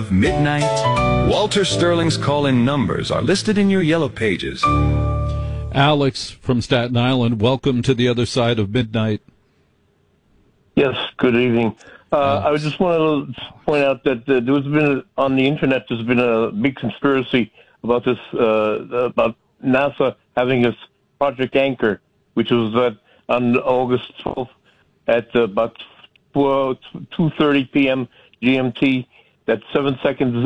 Midnight. Walter Sterling's call-in numbers are listed in your yellow pages. Alex from Staten Island, welcome to the other side of midnight. Yes, good evening. I just wanted to point out that there's been, on the internet, there's been a big conspiracy about this, about NASA having this Project Anchor, which was on August 12th at about 2:30 p.m. GMT, that 7 seconds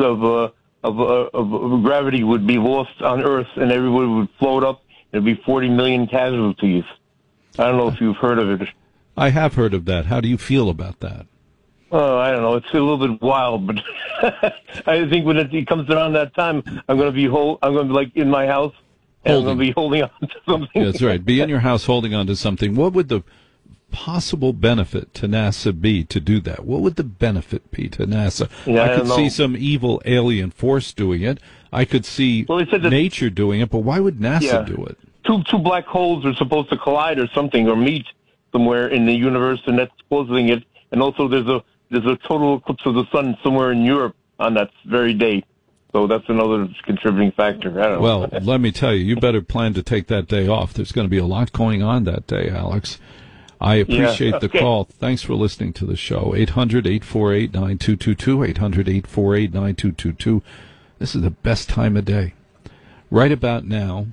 of gravity would be lost on Earth and everybody would float up. There'd be 40 million casualties. I don't know if you've heard of it. I have heard of that. How do you feel about that? Oh, I don't know. It's a little bit wild, but I think when it comes around that time, I'm going to be like in my house, and I'm going to be holding on to something. That's right. Be in your house holding on to something. What would the possible benefit to NASA be to do that? What would the benefit be to NASA? Yeah, I could see some evil alien force doing it. I could see nature doing it, but why would NASA do it? Two black holes are supposed to collide or something, or meet somewhere in the universe, and that's causing it. And also, there's a total eclipse of the sun somewhere in Europe on that very day. So that's another contributing factor. I don't know. Well, let me tell you, you better plan to take that day off. There's going to be a lot going on that day, Alex. I appreciate the call. Thanks for listening to the show. 800-848-9222, 800-848-9222. This is the best time of day. Right about now,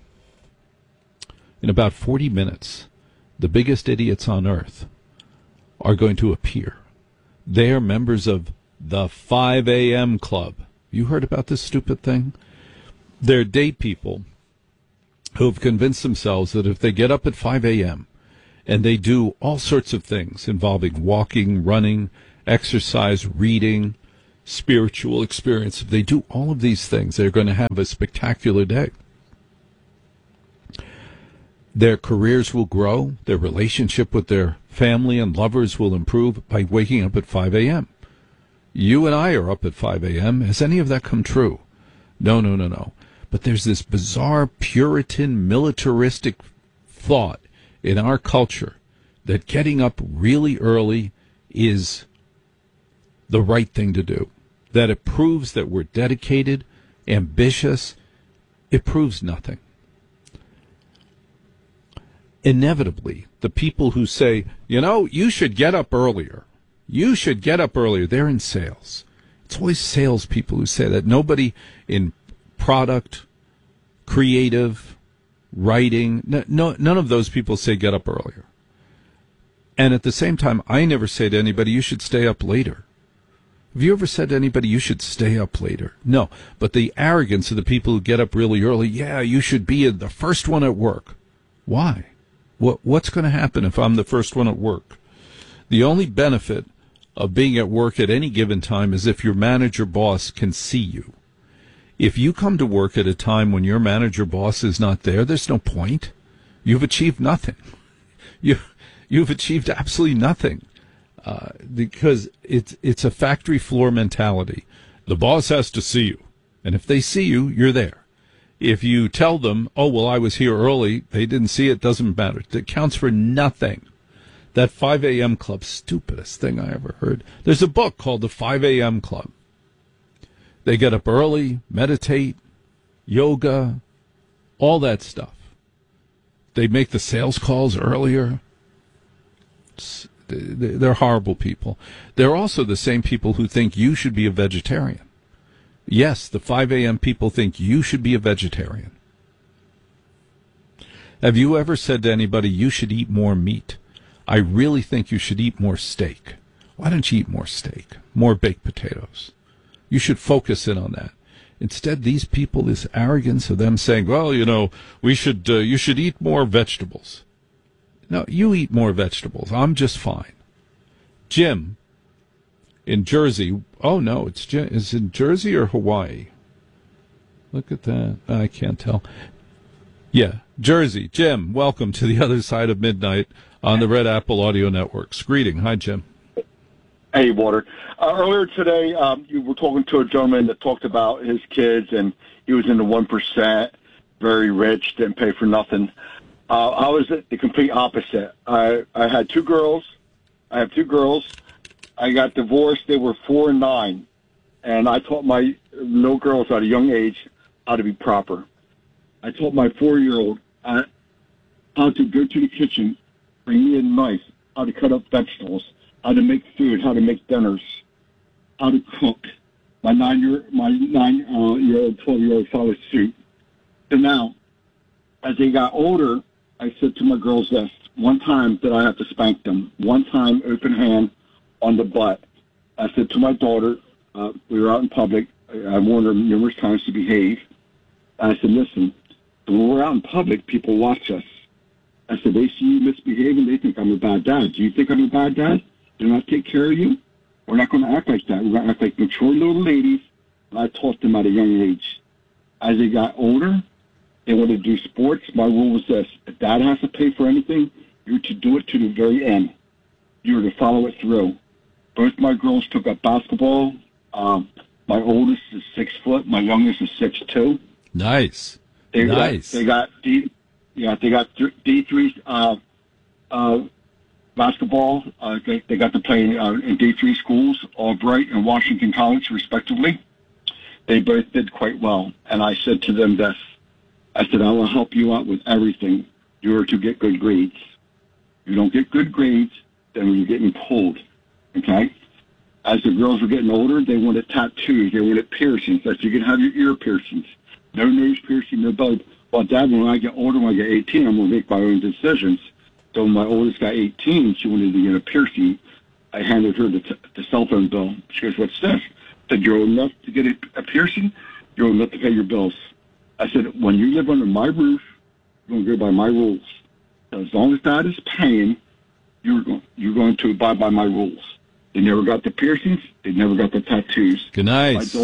in about 40 minutes, the biggest idiots on earth are going to appear. They are members of the 5 a.m. Club. You heard about this stupid thing? They're day people who have convinced themselves that if they get up at 5 a.m. and they do all sorts of things involving walking, running, exercise, reading, spiritual experience, if they do all of these things, they're going to have a spectacular day. Their careers will grow. Their relationship with their family and lovers will improve by waking up at 5 a.m. You and I are up at 5 a.m. Has any of that come true? No. But there's this bizarre Puritan militaristic thought in our culture that getting up really early is the right thing to do. That it proves that we're dedicated, ambitious. It proves nothing. Inevitably, the people who say, you should get up earlier. You should get up earlier. They're in sales. It's always salespeople who say that. Nobody in product, creative, writing, none of those people say get up earlier. And at the same time, I never say to anybody, you should stay up later. Have you ever said to anybody, you should stay up later? No. But the arrogance of the people who get up really early, you should be the first one at work. Why? What's going to happen if I'm the first one at work? The only benefit of being at work at any given time is if your manager boss can see you. If you come to work at a time when your manager boss is not there, there's no point. You've achieved nothing. You've achieved absolutely nothing because it's a factory floor mentality. The boss has to see you, and if they see you, you're there. If you tell them, I was here early, they didn't see it, doesn't matter. It counts for nothing. That 5 a.m. Club, stupidest thing I ever heard. There's a book called The 5 a.m. Club. They get up early, meditate, yoga, all that stuff. They make the sales calls earlier. They're horrible people. They're also the same people who think you should be a vegetarian. Yes, the 5 a.m. people think you should be a vegetarian. Have you ever said to anybody, you should eat more meat? I really think you should eat more steak. Why don't you eat more steak? More baked potatoes. You should focus in on that. Instead, these people, this arrogance of them saying, you should eat more vegetables. No, you eat more vegetables. I'm just fine. Jim in Jersey. Oh, no, is it in Jersey or Hawaii? Look at that. I can't tell. Yeah, Jersey. Jim, welcome to the other side of midnight on the Red Apple Audio Network. Greeting. Hi, Jim. Hey, Walter. Earlier today, you were talking to a gentleman that talked about his kids, and he was in the 1%, very rich, didn't pay for nothing. I was the complete opposite. I had two girls. I have two girls. I got divorced. They were 4 and 9. and I taught my little girls at a young age how to be proper. I taught my 4-year-old how to go to the kitchen, bring me a knife, how to cut up vegetables, how to make food, how to make dinners, how to cook. My 9-year-old, 12-year-old followed suit. So now, as they got older, I said to my girls this. One time that I have to spank them. One time, open hand on the butt. I said to my daughter, we were out in public. I warned her numerous times to behave. I said, listen, when we're out in public, people watch us. I said, they see you misbehaving, they think I'm a bad dad. Do you think I'm a bad dad? Do not take care of you? We're not going to act like that. We're going to act like mature little ladies. And I taught them at a young age. As they got older, they wanted to do sports. My rule was this. If dad has to pay for anything, you're to do it to the very end. You're to follow it through. Both my girls took up basketball. My oldest is 6 foot. My youngest is 6'2". Nice. They got D3 basketball. They got to play in D3 schools, Albright and Washington College, respectively. They both did quite well. And I said to them this. I said, I will help you out with everything. You are to get good grades. You don't get good grades, then you're getting pulled. Okay? As the girls were getting older, they wanted tattoos. They wanted piercings. I said, you can have your ear piercings. No nose piercing, no belly. Well, Dad, when I get older, when I get 18, I'm going to make my own decisions. So when my oldest got 18, she wanted to get a piercing. I handed her the cell phone bill. She goes, what's this? I said, you're old enough to get a piercing? You're old enough to pay your bills. I said, when you live under my roof, you're going to go by my rules. So as long as Dad is paying, you're going to abide by my rules. They never got the piercings. They never got the tattoos. Good nice.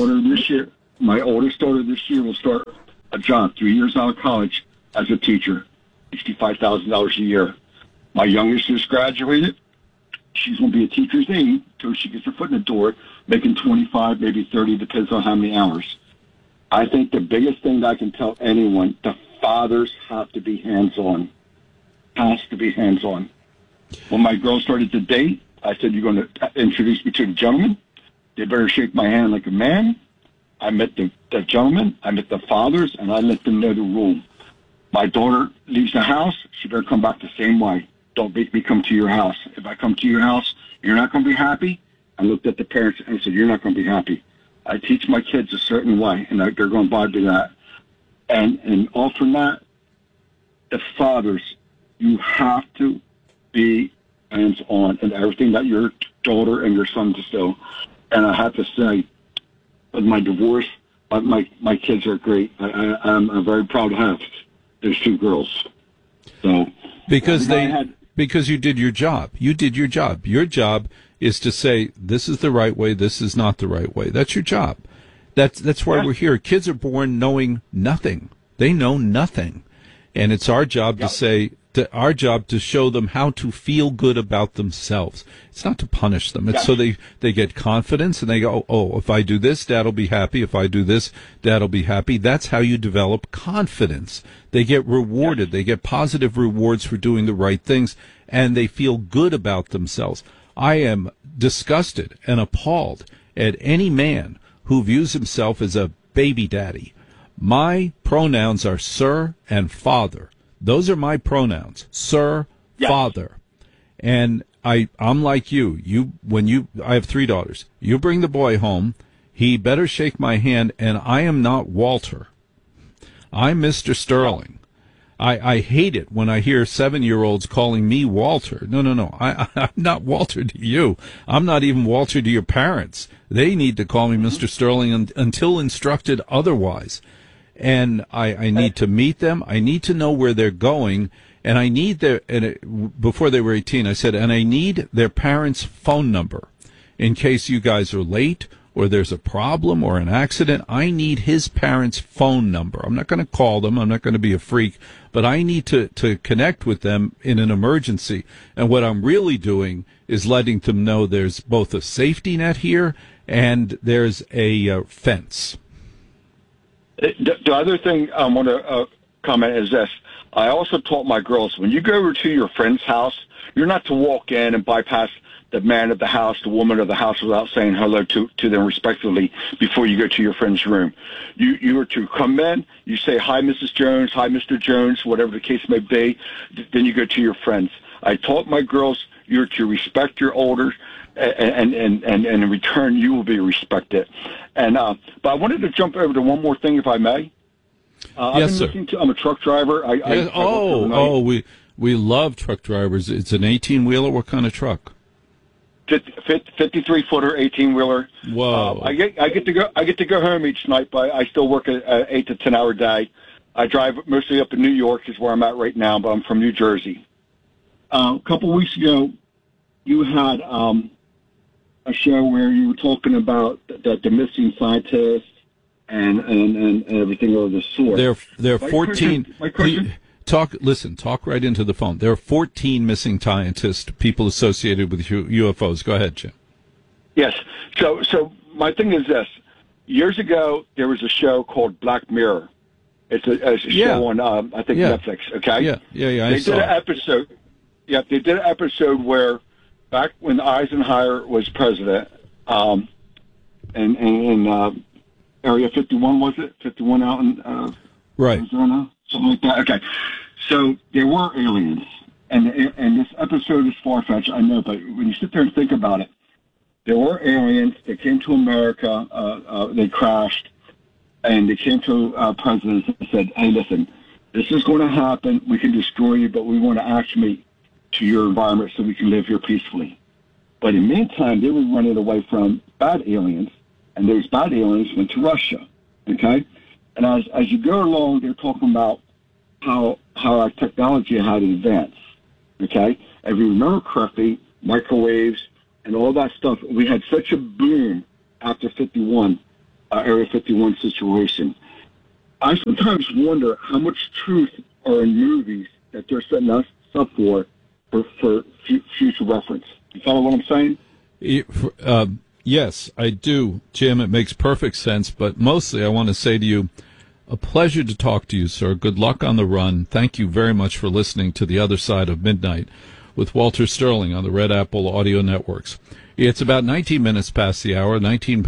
My oldest daughter this year will start a job 3 years out of college as a teacher, $65,000 a year. My youngest just graduated. She's going to be a teacher's aide until she gets her foot in the door, making 25, maybe 30, depends on how many hours. I think the biggest thing that I can tell anyone, the fathers have to be hands-on. Has to be hands-on. When my girl started to date, I said, you're going to introduce me to the gentleman. They better shake my hand like a man. I met the gentleman, I met the fathers, and I let them know the rule. My daughter leaves the house, she better come back the same way. Don't make me come to your house. If I come to your house, you're not going to be happy. I looked at the parents and I said, you're not going to be happy. I teach my kids a certain way, and they're going to abide by that. And all from that, the fathers, you have to be hands-on in everything that your daughter and your son do. And I have to say, with my divorce, my kids are great. I'm very proud to have those 2 girls. So because you did your job. You did your job. Your job is to say, this is the right way, this is not the right way. That's your job. That's why we're here. Kids are born knowing nothing. They know nothing. And it's our job to say, our job to show them how to feel good about themselves. It's not to punish them. It's so they get confidence and they go, oh, if I do this, Dad'll be happy. If I do this, Dad'll be happy. That's how you develop confidence. They get rewarded. They get positive rewards for doing the right things, and they feel good about themselves. I am disgusted and appalled at any man who views himself as a baby daddy. My pronouns are sir and father. Those are my pronouns, sir, father. And I'm like you. I have 3 daughters. You bring the boy home, he better shake my hand, and I am not Walter. I'm Mr. Sterling. I hate it when I hear 7-year-olds calling me Walter. No. I'm not Walter to you. I'm not even Walter to your parents. They need to call me Mr. Sterling until instructed otherwise. And I need to meet them. I need to know where they're going. And I need before they were 18, I said, and I need their parents' phone number in case you guys are late or there's a problem or an accident. I need his parents' phone number. I'm not going to call them. I'm not going to be a freak, but I need to connect with them in an emergency. And what I'm really doing is letting them know there's both a safety net here and there's a fence. The other thing I want to comment is this. I also taught my girls, when you go over to your friend's house, you're not to walk in and bypass the man of the house, the woman of the house, without saying hello to them respectively before you go to your friend's room. You are to come in, you say, hi, Mrs. Jones, hi, Mr. Jones, whatever the case may be, then you go to your friends. I taught my girls you're to respect your elders, and in return, you will be respected. And but I wanted to jump over to one more thing, if I may. Yes, sir. I'm a truck driver. We love truck drivers. It's an 18-wheeler. What kind of truck? 53-footer, 18-wheeler. Whoa! I get to go home each night, but I still work an 8 to 10 hour day. I drive mostly up in New York, is where I'm at right now, but I'm from New Jersey. A couple weeks ago, you had a show where you were talking about the missing scientists and everything of the sort. There are 14. My question. Talk right into the phone. There are 14 missing scientists, people associated with UFOs. Go ahead, Jim. Yes. So my thing is this. Years ago, there was a show called Black Mirror. It's a show on, I think, Netflix, okay? Yeah. They did an episode. Yeah, they did an episode where back when Eisenhower was president, in Area 51, was it? 51 out in Arizona? Something like that. Okay. So there were aliens, and this episode is far-fetched, I know, but when you sit there and think about it, there were aliens. They came to America. They crashed, and they came to presidents and said, hey, listen, this is going to happen. We can destroy you, but we want to acclimate to your environment so we can live here peacefully. But in the meantime, they were running away from bad aliens, and those bad aliens went to Russia, okay? And as you go along, they're talking about how our technology had advanced, okay? If you remember correctly, microwaves and all that stuff, we had such a boom after 51, Area 51 situation. I sometimes wonder how much truth are in movies that they're setting us up for future reference. You follow what I'm saying? Yes, I do, Jim. It makes perfect sense. But mostly I want to say to you, a pleasure to talk to you, sir. Good luck on the run. Thank you very much for listening to The Other Side of Midnight with Walter Sterling on the Red Apple Audio Networks. It's about 19 minutes past the hour,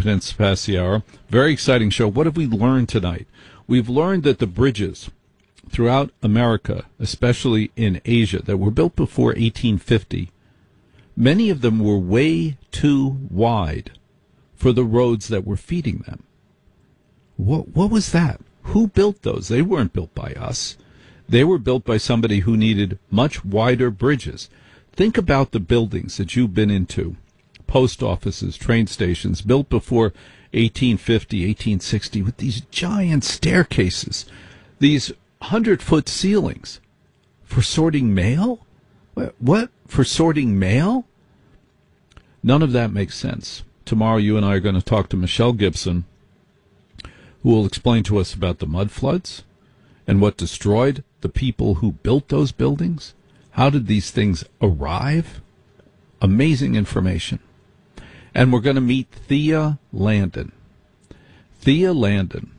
Very exciting show. What have we learned tonight? We've learned that the bridges throughout America, especially in Asia, that were built before 1850, many of them were way too wide for the roads that were feeding them. What was that? Who built those? They weren't built by us. They were built by somebody who needed much wider bridges. Think about the buildings that you've been into, post offices, train stations, built before 1850, 1860, with these giant staircases, these 100-foot ceilings for sorting mail? What? For sorting mail? None of that makes sense. Tomorrow you and I are going to talk to Michelle Gibson, who will explain to us about the mud floods and what destroyed the people who built those buildings. How did these things arrive? Amazing information. And we're going to meet Thea Landon. Thea Landon.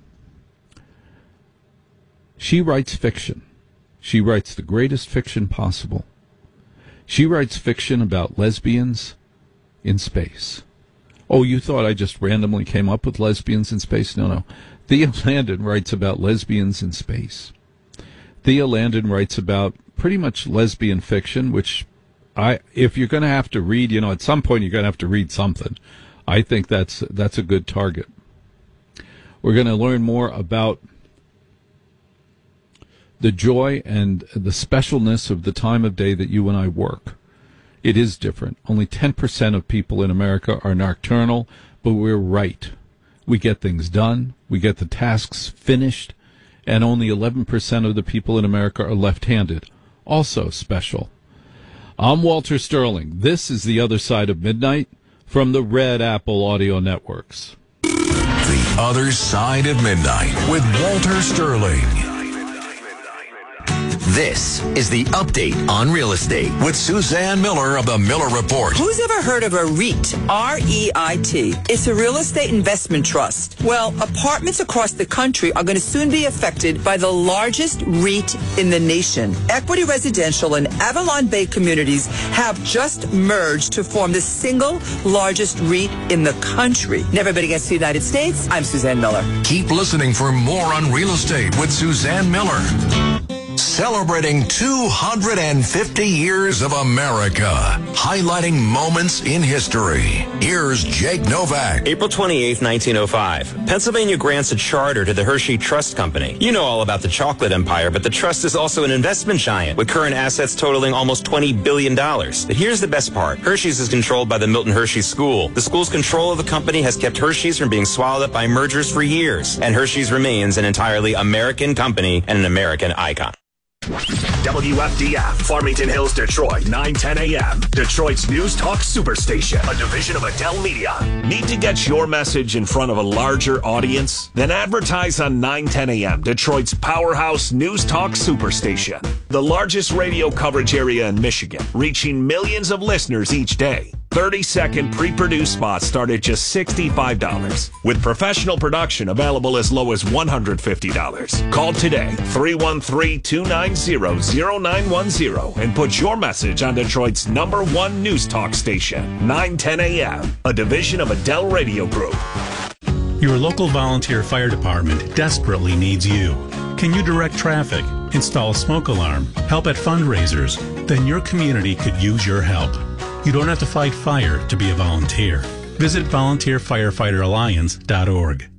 She writes fiction. She writes the greatest fiction possible. She writes fiction about lesbians in space. Oh, you thought I just randomly came up with lesbians in space? No. Thea Landon writes about lesbians in space. Thea Landon writes about pretty much lesbian fiction, which if you're going to have to read, at some point you're going to have to read something. I think that's a good target. We're going to learn more about the joy and the specialness of the time of day that you and I work. It is different. Only 10% of people in America are nocturnal, but we're right. We get things done. We get the tasks finished. And only 11% of the people in America are left-handed. Also special. I'm Walter Sterling. This is The Other Side of Midnight from the Red Apple Audio Networks. The Other Side of Midnight with Walter Sterling. This is the Update on Real Estate with Suzanne Miller of the Miller Report. Who's ever heard of a REIT? R-E-I-T. It's a real estate investment trust. Well, apartments across the country are going to soon be affected by the largest REIT in the nation. Equity Residential and Avalon Bay Communities have just merged to form the single largest REIT in the country. Never been against the United States. I'm Suzanne Miller. Keep listening for more on real estate with Suzanne Miller. Celebrating 250 years of America, highlighting moments in history. Here's Jake Novak. April 28, 1905. Pennsylvania grants a charter to the Hershey Trust Company. You know all about the chocolate empire, but the trust is also an investment giant with current assets totaling almost $20 billion. But here's the best part. Hershey's is controlled by the Milton Hershey School. The school's control of the company has kept Hershey's from being swallowed up by mergers for years, and Hershey's remains an entirely American company and an American icon. WFDF, Farmington Hills, Detroit, 9:10 a.m. Detroit's News Talk Superstation, a division of Adele Media. Need to get your message in front of a larger audience? Then advertise on 9:10 a.m. Detroit's powerhouse News Talk Superstation, the largest radio coverage area in Michigan, reaching millions of listeners each day. 30-second pre-produced spots start at just $65, with professional production available as low as $150. Call today, 313-290-0910, and put your message on Detroit's #1 news talk station, 9:10 a.m., a division of Adele Radio Group. Your local volunteer fire department desperately needs you. Can you direct traffic, install a smoke alarm, help at fundraisers? Then your community could use your help. You don't have to fight fire to be a volunteer. Visit volunteerfirefighteralliance.org.